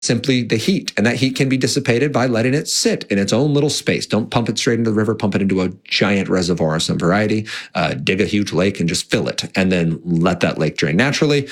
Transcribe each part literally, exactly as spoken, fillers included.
simply the heat. And that heat can be dissipated by letting it sit in its own little space. Don't pump it straight into the river, pump it into a giant reservoir of some variety, uh, dig a huge lake and just fill it, and then let that lake drain naturally.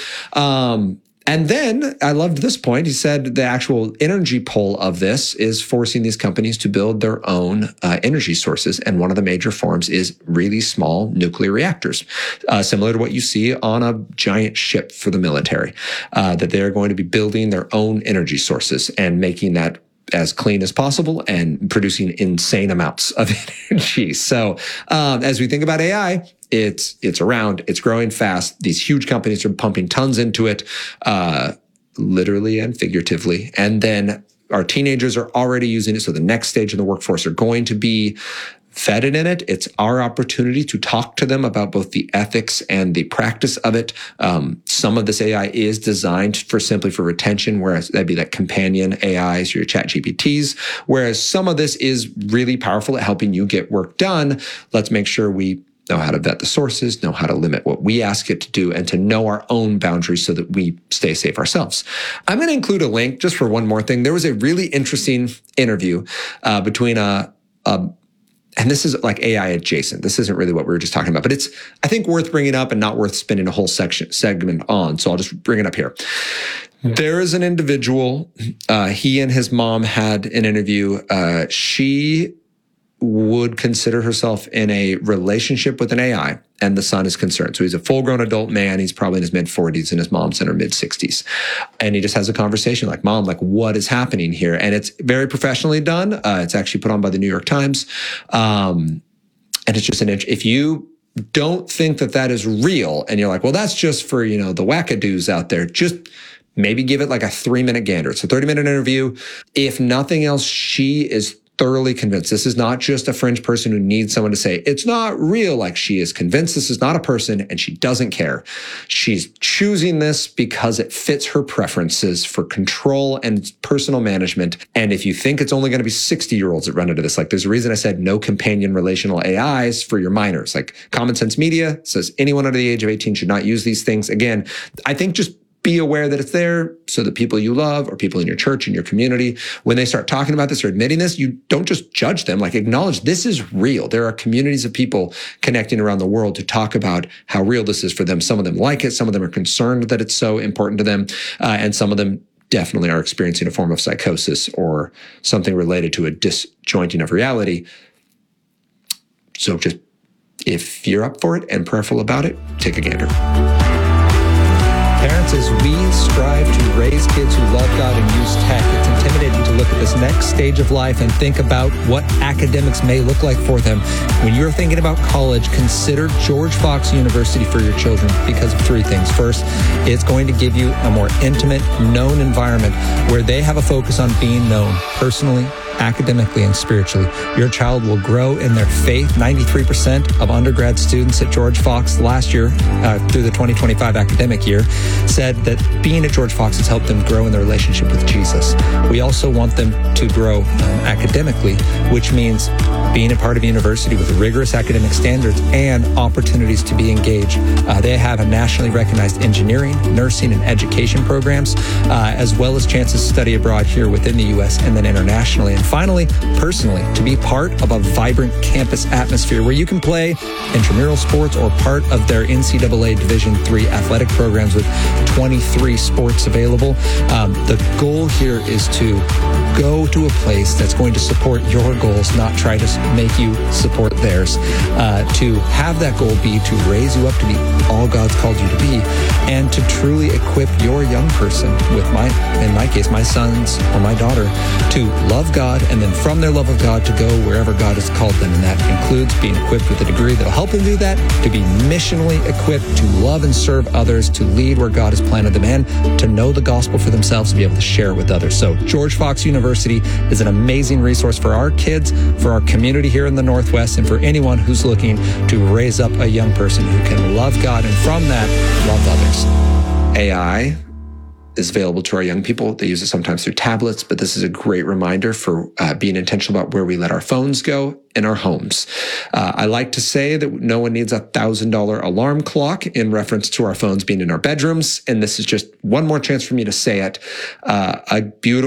Um, And then I loved this point. He said the actual energy pull of this is forcing these companies to build their own uh, energy sources. And one of the major forms is really small nuclear reactors, uh, similar to what you see on a giant ship for the military, uh, that they're going to be building their own energy sources and making that as clean as possible and producing insane amounts of energy. So um, as we think about A I, it's it's around, it's growing fast. These huge companies are pumping tons into it, uh, literally and figuratively. And then our teenagers are already using it. So the next stage in the workforce are going to be vetted in it. It's our opportunity to talk to them about both the ethics and the practice of it. Um, some of this A I is designed for simply for retention, whereas that'd be like companion A Is, your chat G P Ts, whereas some of this is really powerful at helping you get work done. Let's make sure we know how to vet the sources, know how to limit what we ask it to do, and to know our own boundaries so that we stay safe ourselves. I'm going to include a link just for one more thing. There was a really interesting interview uh, between a, a and this is like A I adjacent. This isn't really what we were just talking about, but it's, I think, worth bringing up and not worth spending a whole section segment on. So I'll just bring it up here. Yeah. There is an individual, uh, he and his mom had an interview. Uh, she would consider herself in a relationship with an A I, and the son is concerned. So he's a full-grown adult man. He's probably in his mid-forties, and his mom's in her mid-sixties. And he just has a conversation like, Mom, like, what is happening here? And it's very professionally done. Uh, it's actually put on by the New York Times. Um, and it's just an, if you don't think that that is real, and you're like, well, that's just for, you know, the wackadoos out there, just maybe give it like a three-minute gander. It's a thirty-minute interview. If nothing else, she is thoroughly convinced. This is not just a fringe person who needs someone to say, it's not real. Like, she is convinced this is not a person, and she doesn't care. She's choosing this because it fits her preferences for control and personal management. And if you think it's only going to be sixty year olds that run into this, like, there's a reason I said no companion relational A Is for your minors. Like, Common Sense Media says anyone under the age of eighteen should not use these things. Again, I think just be aware that it's there so that people you love or people in your church, in your community, when they start talking about this or admitting this, you don't just judge them, like, acknowledge this is real. There are communities of people connecting around the world to talk about how real this is for them. Some of them like it. Some of them are concerned that it's so important to them. Uh, and some of them definitely are experiencing a form of psychosis or something related to a disjointing of reality. So just, if you're up for it and prayerful about it, take a gander. Parents, as we strive to raise kids who love God and use tech, it's intimidating to look at this next stage of life and think about what academics may look like for them. When you're thinking about college, consider George Fox University for your children because of three things. First, it's going to give you a more intimate, known environment where they have a focus on being known personally, academically, and spiritually. Your child will grow in their faith. ninety-three percent of undergrad students at George Fox last year, uh, through the twenty twenty-five academic year, said that being at George Fox has helped them grow in their relationship with Jesus. We also want them to grow um, academically, which means being a part of a university with rigorous academic standards and opportunities to be engaged. Uh, they have a nationally recognized engineering, nursing, and education programs, uh, as well as chances to study abroad here within the U S and then internationally. And finally, personally, to be part of a vibrant campus atmosphere where you can play intramural sports or part of their N C double A Division three athletic programs with twenty-three sports available. Um, the goal here is to go to a place that's going to support your goals, not try to make you support theirs. Uh, to have that goal be to raise you up to be all God's called you to be, and to truly equip your young person with my, in my case, my sons or my daughter, to love God, and then from their love of God to go wherever God has called them. And that includes being equipped with a degree that will help them do that, to be missionally equipped to love and serve others, to lead where God has planted them, and to know the gospel for themselves, to be able to share it with others. So George Fox University is an amazing resource for our kids, for our community here in the Northwest, and for anyone who's looking to raise up a young person who can love God and from that, love others. A I is available to our young people. They use it sometimes through tablets, but this is a great reminder for uh, being intentional about where we let our phones go in our homes. Uh, I like to say that no one needs a one thousand dollars alarm clock in reference to our phones being in our bedrooms, and this is just one more chance for me to say it. Uh, a beautiful